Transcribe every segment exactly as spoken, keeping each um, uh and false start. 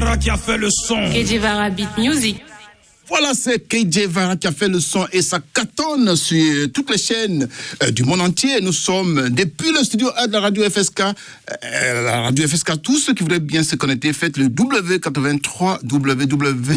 Vara qui a fait le son. K J Vara Beat Music. Voilà, c'est K J Vara qui a fait le son et ça cartonne sur toutes les chaînes euh, du monde entier. Nous sommes depuis le studio A de la radio F S K. Euh, la radio F S K, tous ceux qui voudraient bien se connecter, faites le W quatre-vingt-trois, W W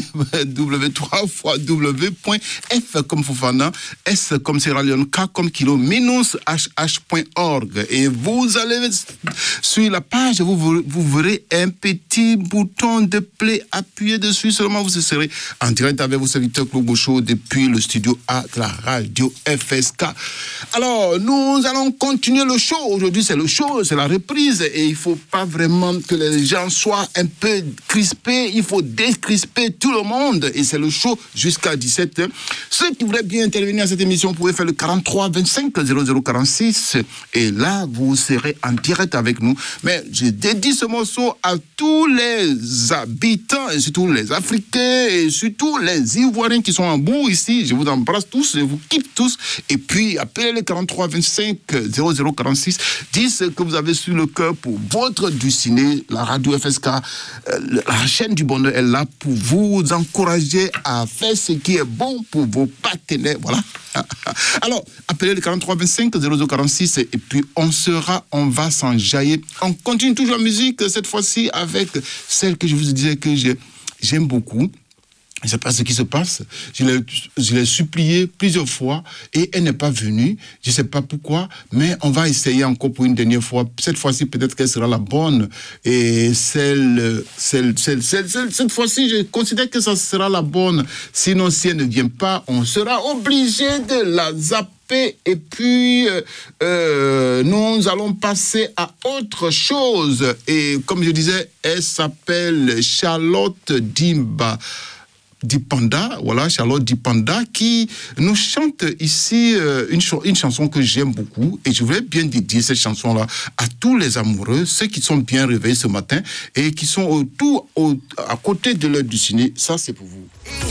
W trois fois W point F comme Fofana, S comme Sierra Leone, K comme Kilo, minus H H point org. Et vous allez sur la page, vous, vous verrez un petit bouton de play. Appuyez dessus, seulement vous serez en direct avec vos serviteurs Claude Bouchot depuis le studio A de la radio F S K. Alors, nous allons continuer le show. Aujourd'hui, c'est le show, c'est la reprise et il ne faut pas vraiment que les gens soient un peu crispés. Il faut décrisper tout le monde et c'est le show jusqu'à dix-sept heures. Ceux qui voudraient bien intervenir à cette émission, vous pouvez faire le quarante-trois vingt-cinq zéro zéro quarante-six et là, vous serez en direct avec nous. Mais je dédie ce morceau à tous les habitants et surtout les Africains et surtout les Ivoiriens qui sont en bout ici. Je vous embrasse tous, je vous kiffe tous. Et puis, appelez le quarante-trois vingt-cinq zéro zéro quarante-six. Dites ce que vous avez sur le cœur pour votre du ciné, la radio F S K. Euh, la chaîne du bonheur est là pour vous encourager à faire ce qui est bon pour vos partenaires. Voilà. Alors, appelez le quarante-trois vingt-cinq zéro zéro quarante-six et puis on sera, on va s'enjailler. On continue toujours la musique, cette fois-ci avec celle que je vous disais que j'ai, j'aime beaucoup. Je ne sais pas ce qui se passe. Je l'ai, je l'ai supplié plusieurs fois et elle n'est pas venue. Je ne sais pas pourquoi, mais on va essayer encore pour une dernière fois. Cette fois-ci, peut-être qu'elle sera la bonne. Et celle, celle, celle, celle, celle, cette fois-ci, je considère que ça sera la bonne. Sinon, si elle ne vient pas, on sera obligé de la zapper. Et puis, euh, euh, nous allons passer à autre chose. Et comme je disais, elle s'appelle Charlotte Dimba. Dipanda, voilà, Charlotte Dipanda, qui nous chante ici euh, une, ch- une chanson que j'aime beaucoup. Et je voulais bien dédier cette chanson-là à tous les amoureux, ceux qui sont bien réveillés ce matin et qui sont autour, au, à côté de l'heure du ciné. Ça, c'est pour vous.